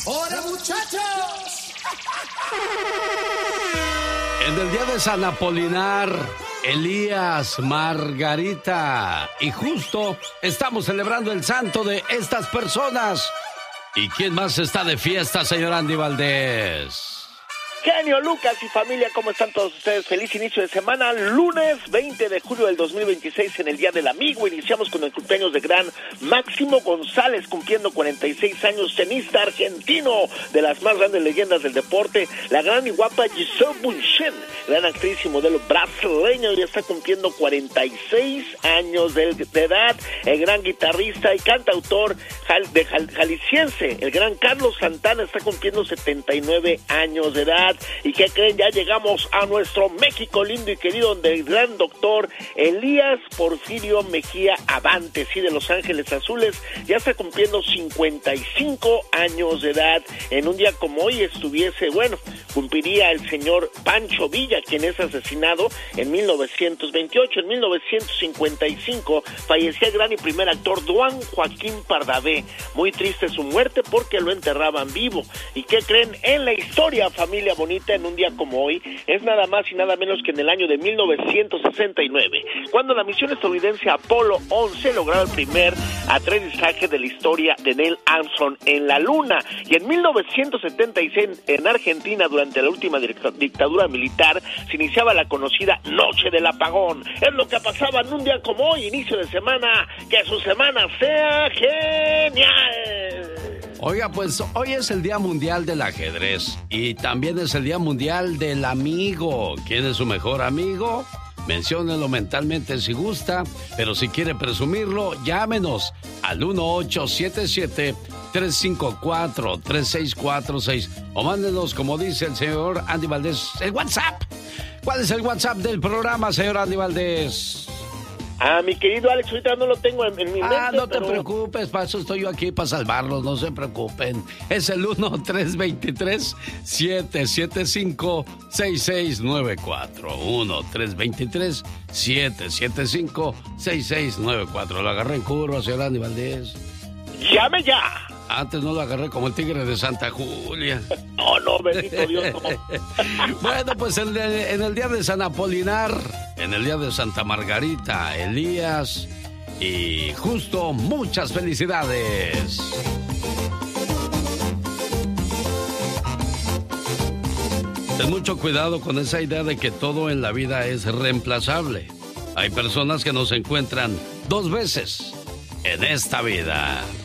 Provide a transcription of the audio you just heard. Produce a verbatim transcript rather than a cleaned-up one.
¡Hola, muchachos! En el día de San Apolinar, Elías, Margarita, y justo estamos celebrando el santo de estas personas. ¿Y quién más está de fiesta, señor Andy Valdés? Genio Lucas y familia, ¿cómo están todos ustedes? Feliz inicio de semana, lunes veinte de julio del dos mil veintiséis, en el Día del Amigo. Iniciamos con el cumpleaños de gran Máximo González, cumpliendo cuarenta y seis años, tenista argentino, de las más grandes leyendas del deporte. La gran y guapa Gisele Bündchen, gran actriz y modelo brasileña, ya está cumpliendo cuarenta y seis años de, de edad. El gran guitarrista y cantautor jal, de jal, jalisciense, el gran Carlos Santana, está cumpliendo setenta y nueve años de edad. ¿Y qué creen? Ya llegamos a nuestro México lindo y querido, donde el gran doctor Elías Porfirio Mejía Abante, sí, de Los Ángeles Azules, ya está cumpliendo cincuenta y cinco años de edad. En un día como hoy estuviese, bueno, cumpliría el señor Pancho Villa, quien es asesinado en mil novecientos veintiocho. En mil novecientos cincuenta y cinco fallecía el gran y primer actor Don Joaquín Pardavé. Muy triste su muerte porque lo enterraban vivo. ¿Y qué creen? En la historia, familia bonita, en un día como hoy, es nada más y nada menos que en el año de mil novecientos sesenta y nueve, cuando la misión estadounidense Apolo once lograba el primer aterrizaje de la historia de Neil Armstrong en la Luna. Y en mil novecientos setenta y seis, en Argentina, durante la última dictadura militar, se iniciaba la conocida Noche del Apagón. Es lo que pasaba en un día como hoy, inicio de semana. Que su semana sea genial. Oiga, pues hoy es el Día Mundial del Ajedrez y también es el Día Mundial del Amigo. ¿Quién es su mejor amigo? Menciónelo mentalmente si gusta, pero si quiere presumirlo, llámenos al uno ocho siete siete, tres cinco cuatro, tres seis cuatro seis o mándenos, como dice el señor Andy Valdés, el WhatsApp. ¿Cuál es el WhatsApp del programa, señor Andy Valdés? Ah, mi querido Alex, ahorita no lo tengo en, en mi mente. Ah, no te pero... preocupes, para eso estoy yo aquí, para salvarlos, no se preocupen. Es el uno tres dos tres, siete siete cinco, seis seis nueve cuatro. uno tres dos tres, siete siete cinco, seis seis nueve cuatro. Lo agarré en curva, señor Andy Valdés. ¡Llame ya! Antes no lo agarré como el tigre de Santa Julia. No, no, bendito Dios, no. Bueno, pues en el, en el día de San Apolinar, en el día de Santa Margarita, Elías, y justo muchas felicidades. Ten mucho cuidado con esa idea de que todo en la vida es reemplazable. Hay personas que nos encuentran dos veces en esta vida.